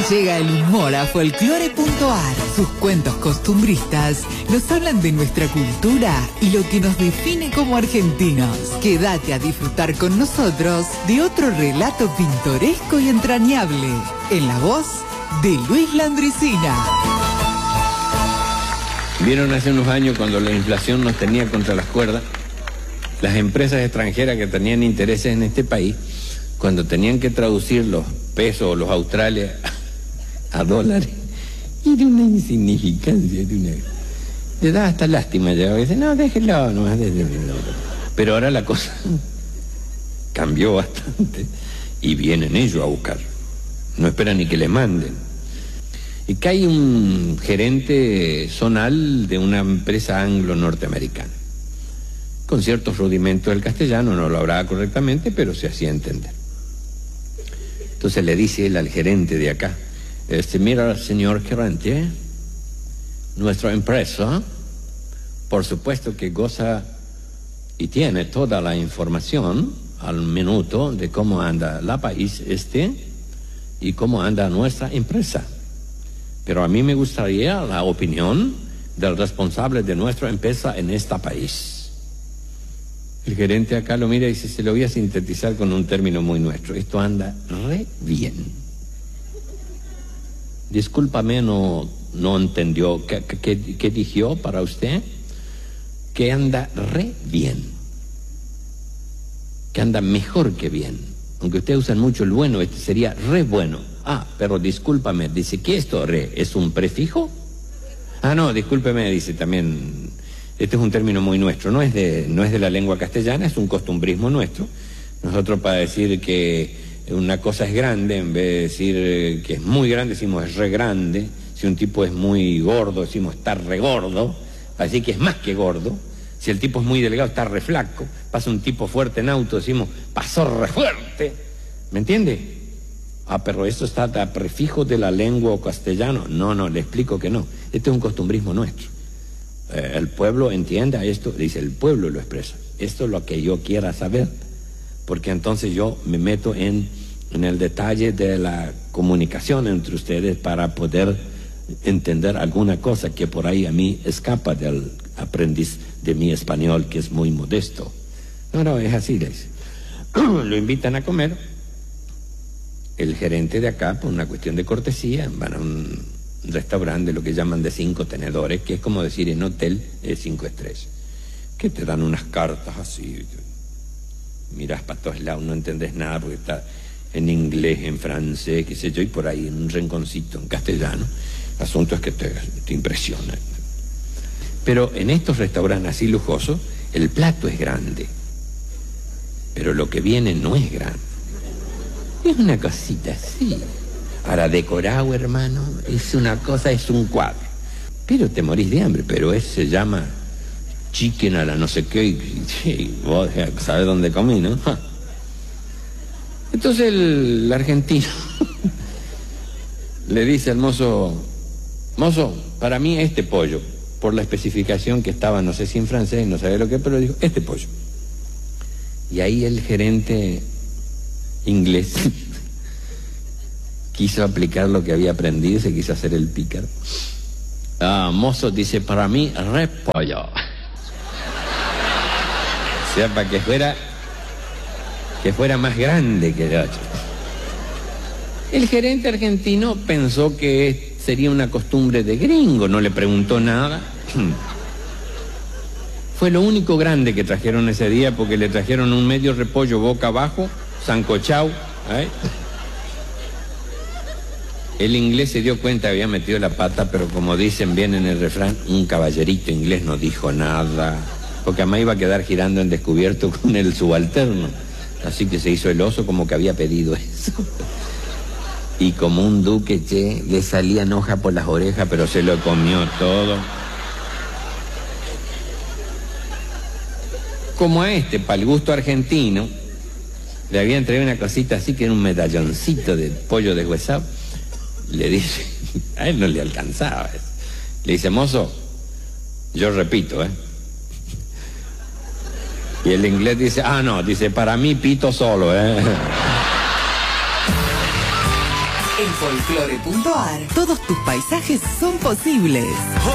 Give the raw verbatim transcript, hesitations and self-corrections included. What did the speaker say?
Llega el humor a folclore punto ar. Sus cuentos costumbristas nos hablan de nuestra cultura y lo que nos define como argentinos. Quédate a disfrutar con nosotros de otro relato pintoresco y entrañable, en la voz de Luis Landricina. Vieron hace unos años cuando la inflación nos tenía contra las cuerdas, las empresas extranjeras que tenían intereses en este país, cuando tenían que traducir los pesos o los australes a dólares, era una insignificancia, era una... le da hasta lástima ya, dice, no, déjelo, no, déjelo. Pero ahora la cosa cambió bastante y vienen ellos a buscar, no esperan ni que les manden. Y que hay un gerente zonal de una empresa anglo-norteamericana, con ciertos rudimentos del castellano, no lo hablaba correctamente, pero se hacía entender. Entonces le dice él al gerente de acá, este, mira, señor gerente, nuestra empresa, por supuesto que goza y tiene toda la información al minuto de cómo anda la país este y cómo anda nuestra empresa. Pero a mí me gustaría la opinión del responsable de nuestra empresa en este país. El gerente acá lo mira y dice, se lo voy a sintetizar con un término muy nuestro. Esto anda re bien. Discúlpame, no, no entendió. ¿Qué, qué, qué dijo para usted? Que anda re bien. Que anda mejor que bien. Aunque ustedes usan mucho el bueno, este sería re bueno. Ah, pero discúlpame, dice, ¿qué es esto re? ¿Es un prefijo? Ah, no, discúlpeme, dice también... Este es un término muy nuestro, no es de, no es de la lengua castellana, es un costumbrismo nuestro. Nosotros para decir que una cosa es grande, en vez de decir que es muy grande, decimos es re grande. Si un tipo es muy gordo, decimos está re gordo, para decir que es más que gordo. Si el tipo es muy delgado, está re flaco. Pasa un tipo fuerte en auto, decimos pasó re fuerte. ¿Me entiende? Ah, pero eso está a prefijo de la lengua castellana. No, no, le explico que no. Este es un costumbrismo nuestro. Eh, el pueblo entienda esto, dice, el pueblo lo expresa. Esto es lo que yo quiera saber, porque entonces yo me meto en, en el detalle de la comunicación entre ustedes para poder entender alguna cosa que por ahí a mí escapa del aprendiz de mi español, que es muy modesto. No, no, es así, dice. Lo invitan a comer. El gerente de acá, por una cuestión de cortesía, van a un restaurante, lo que llaman de cinco tenedores, que es como decir en hotel de cinco estrellas, que te dan unas cartas así, miras para todos lados, no entendés nada porque está en inglés, en francés, qué sé yo, y por ahí en un rinconcito en castellano. El asunto es que te, te impresiona. Pero en estos restaurantes así lujosos, el plato es grande, pero lo que viene no es grande, es una cosita así. Ahora, decorado, hermano, es una cosa, es un cuadro. Pero te morís de hambre, pero ese se llama chicken a la no sé qué, y, y vos sabés dónde comí, ¿no? Ja. Entonces el, el argentino le dice al mozo, mozo, para mí este pollo, por la especificación que estaba, no sé si en francés, no sabía lo que, pero dijo, este pollo. Y ahí el gerente inglés quiso aplicar lo que había aprendido, se quiso hacer el pícaro. Ah, mozo, dice, para mí, repollo. O sea, para que fuera, que fuera más grande que el otro. El gerente argentino pensó que sería una costumbre de gringo, no le preguntó nada. Fue lo único grande que trajeron ese día, porque le trajeron un medio repollo boca abajo, sancochao, ¿eh? El inglés se dio cuenta, había metido la pata, pero como dicen bien en el refrán, un caballerito inglés no dijo nada, porque además iba a quedar girando en descubierto con el subalterno. Así que se hizo el oso como que había pedido eso. Y como un duque, che, le salían hojas por las orejas, pero se lo comió todo. Como a este, para el gusto argentino, le habían traído una cosita así, que era un medalloncito de pollo deshuesado. Le dice, a él no le alcanzaba eso. Le dice, mozo, yo repito, ¿eh? Y el inglés dice, ah, no, dice, para mí pito solo, ¿eh? En folclore punto ar, todos tus paisajes son posibles.